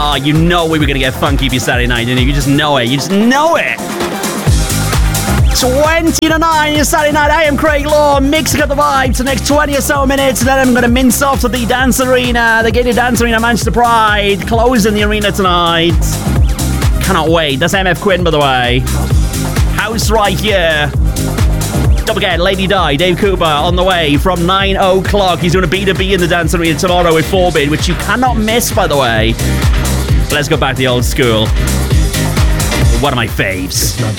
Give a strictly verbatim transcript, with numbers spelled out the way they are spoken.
Oh, you know we were going to get funky for Saturday night, didn't you? You just know it. You just know it. twenty to nine, your Saturday night. I am Craig Law, mixing up the vibes the next twenty or so minutes. Then I'm going to mince off to the Dance Arena, the Gated Dance Arena, Manchester Pride, closing the arena tonight. Cannot wait. That's M F Quinn, by the way. House right here. Don't forget, Lady Di, Dave Cooper on the way from nine o'clock. He's doing a B two B in the Dance Arena tomorrow with Forbid, which you cannot miss, by the way. Let's go back to the old school. One of my faves.